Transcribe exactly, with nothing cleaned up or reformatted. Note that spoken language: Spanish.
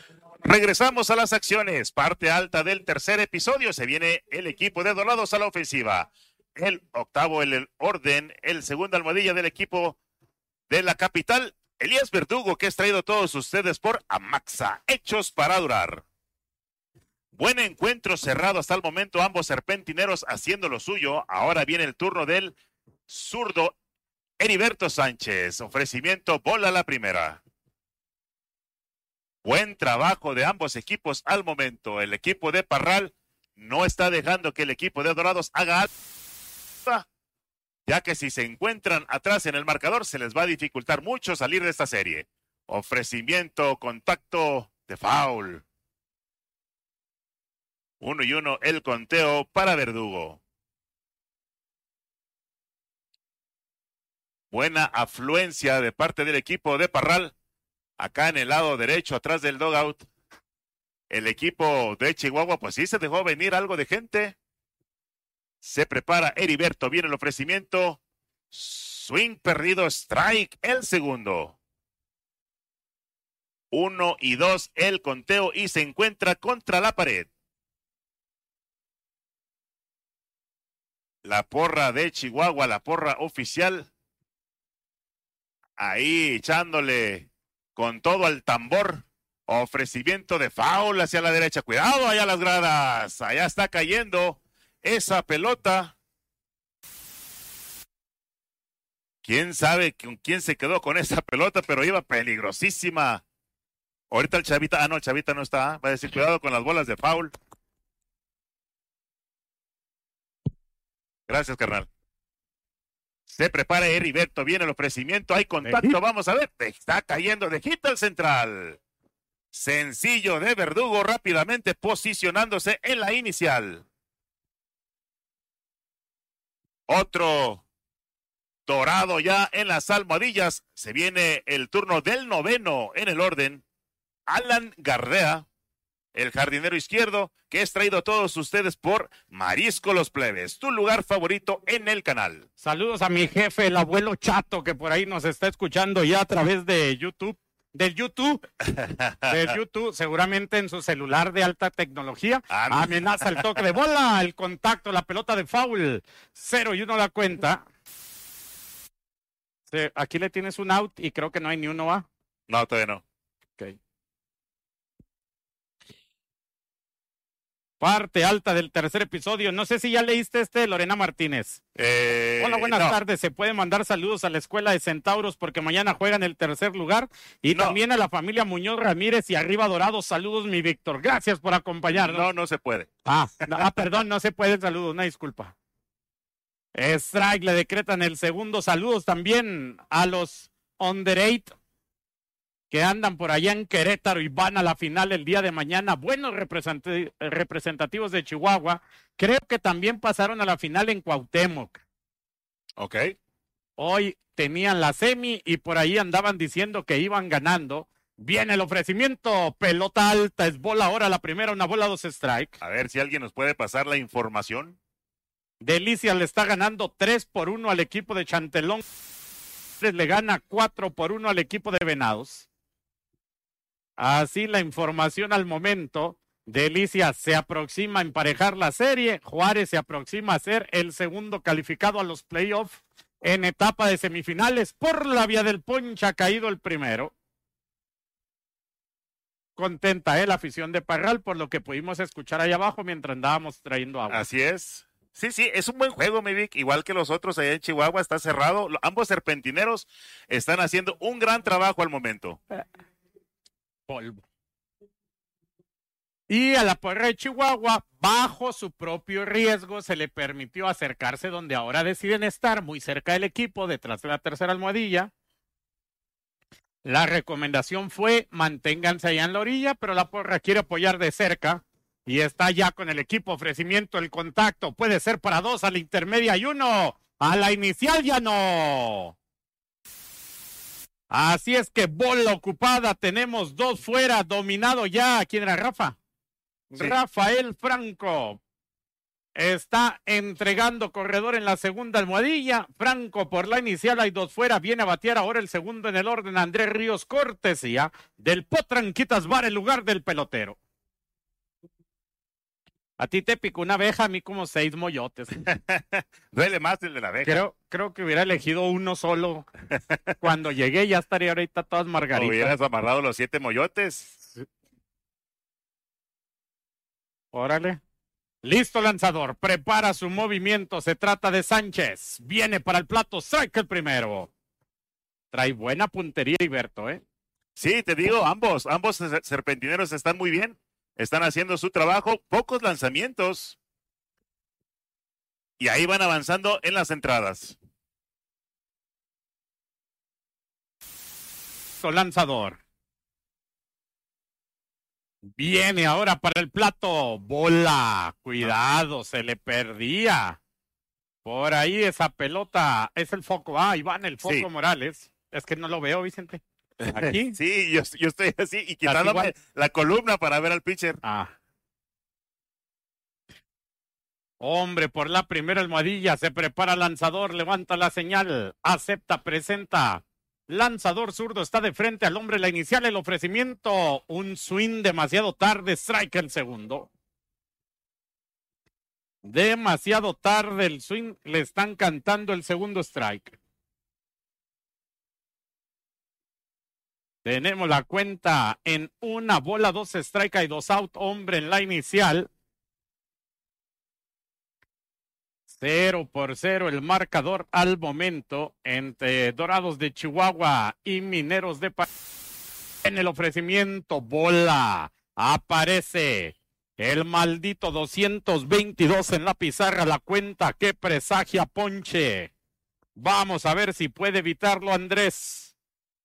Regresamos a las acciones, parte alta del tercer episodio. Se viene el equipo de Dorados a la ofensiva. El octavo en el orden, el segundo almohadilla del equipo de la capital, Elías Verdugo, que es traído a todos ustedes por Amaxa, hechos para durar. Buen encuentro cerrado hasta el momento, ambos serpentineros haciendo lo suyo. Ahora viene el turno del zurdo Heriberto Sánchez. Ofrecimiento, bola a la primera. Buen trabajo de ambos equipos al momento. El equipo de Parral no está dejando que el equipo de Dorados haga algo, ya que si se encuentran atrás en el marcador se les va a dificultar mucho salir de esta serie. Ofrecimiento, contacto de foul. Uno y uno el conteo para Verdugo. Buena afluencia de parte del equipo de Parral. Acá en el lado derecho, atrás del dugout. El equipo de Chihuahua, pues sí se dejó venir algo de gente. Se prepara Heriberto, viene el ofrecimiento. Swing perdido, strike, el segundo. Uno y dos el conteo y se encuentra contra la pared. La porra de Chihuahua, la porra oficial. Ahí echándole con todo al tambor. Ofrecimiento de foul hacia la derecha. Cuidado allá las gradas. Allá está cayendo esa pelota. Quién sabe con quién se quedó con esa pelota, pero iba peligrosísima. Ahorita el Chavita, ah no, el Chavita no está. Va a decir cuidado con las bolas de foul. Gracias, carnal. Se prepara Heriberto, viene el ofrecimiento, hay contacto, vamos a ver, está cayendo de hit al central. Sencillo de Verdugo, rápidamente posicionándose en la inicial. Otro dorado ya en las almohadillas. Se viene el turno del noveno en el orden. Alan Garrea, el jardinero izquierdo, que es traído a todos ustedes por Marisco Los Plebes, tu lugar favorito en el canal. Saludos a mi jefe, el abuelo Chato, que por ahí nos está escuchando ya a través de YouTube, del YouTube, del YouTube, seguramente en su celular de alta tecnología. Ah, amenaza el toque de bola, el contacto, la pelota de foul, cero y uno la cuenta. Sí, aquí le tienes un out y creo que no hay ni uno, ¿va? No, todavía no. Ok. Parte alta del tercer episodio. No sé si ya leíste este, Lorena Martínez. Eh, Hola, buenas no. tardes. Se puede mandar saludos a la escuela de Centauros porque mañana juegan el tercer lugar. Y no. también a la familia Muñoz Ramírez y Arriba Dorados. Saludos, mi Víctor. Gracias por acompañarnos. No, no se puede. Ah, no, ah perdón, no se puede. Saludos, una disculpa. Strike, le decretan el segundo. Saludos también a los underage que andan por allá en Querétaro y van a la final el día de mañana. Buenos representativos de Chihuahua. Creo que también pasaron a la final en Cuauhtémoc. Ok. Hoy tenían la semi y por ahí andaban diciendo que iban ganando. Viene el ofrecimiento, pelota alta, es bola ahora la primera, una bola, dos strike. A ver si alguien nos puede pasar la información. Delicia le está ganando tres por uno al equipo de Chantelón. Le gana cuatro por uno al equipo de Venados. Así la información al momento. Delicia se aproxima a emparejar la serie. Juárez se aproxima a ser el segundo calificado a los playoffs en etapa de semifinales. Por la vía del poncha ha caído el primero. Contenta eh, la afición de Parral por lo que pudimos escuchar allá abajo mientras andábamos trayendo agua. Así es. Sí, sí, es un buen juego, mi Vic. Igual que los otros allá en Chihuahua, está cerrado. Ambos serpentineros están haciendo un gran trabajo al momento. Polvo. Y a la porra de Chihuahua, bajo su propio riesgo, se le permitió acercarse donde ahora deciden estar, muy cerca del equipo, detrás de la tercera almohadilla. La recomendación fue, manténganse allá en la orilla, pero la porra quiere apoyar de cerca. Y está ya con el equipo, ofrecimiento, el contacto, puede ser para dos, a la intermedia y uno, a la inicial ya no. Así es que bola ocupada, tenemos dos fuera, dominado ya. ¿Quién era Rafa? Sí. Rafael Franco. Está entregando corredor en la segunda almohadilla. Franco por la inicial, hay dos fuera. Viene a batear ahora el segundo en el orden. Andrés Ríos, cortesía del Potranquitas Bar, el lugar del pelotero. A ti te picó una abeja, a mí como seis moyotes. Duele más el de la abeja. Creo, creo que hubiera elegido uno solo. Cuando llegué ya estaría ahorita todas margaritas. Hubieras amarrado los siete moyotes. Órale. Listo, lanzador. Prepara su movimiento. Se trata de Sánchez. Viene para el plato. Strike el primero. Trae buena puntería, Heriberto, ¿eh? Sí, te digo, ambos, ambos serpentineros están muy bien. Están haciendo su trabajo. Pocos lanzamientos. Y ahí van avanzando en las entradas. Listo, lanzador. Viene ahora para el plato. Bola. Cuidado, se le perdía. Por ahí esa pelota. Es el foco. Ah, Iván, el foco sí. Morales. Es que no lo veo, Vicente. Aquí. Sí, yo, yo estoy así y quitándome la columna para ver al pitcher. Ah. Hombre, por la primera almohadilla se prepara lanzador. Levanta la señal. Acepta, presenta. Lanzador zurdo está de frente al hombre. La inicial, el ofrecimiento. Un swing demasiado tarde. Strike el segundo. Demasiado tarde el swing. Le están cantando el segundo strike. Tenemos la cuenta en una bola, dos strike y dos out. Hombre en la inicial. Cero por cero el marcador al momento entre Dorados de Chihuahua y Mineros de París. En el ofrecimiento, bola. Aparece el maldito doscientos veintidós en la pizarra. La cuenta que presagia ponche. Vamos a ver si puede evitarlo Andrés.